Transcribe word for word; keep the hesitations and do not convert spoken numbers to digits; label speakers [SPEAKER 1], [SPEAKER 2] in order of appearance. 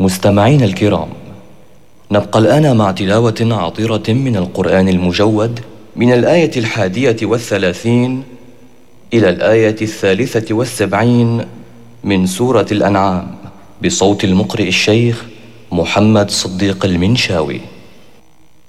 [SPEAKER 1] مستمعين الكرام، نبقى الآن مع تلاوة عطرة من القرآن المجود من الآية الحادية والثلاثين إلى الآية الثالثة والسبعين من سورة الأنعام بصوت المقرئ الشيخ محمد صديق المنشاوي.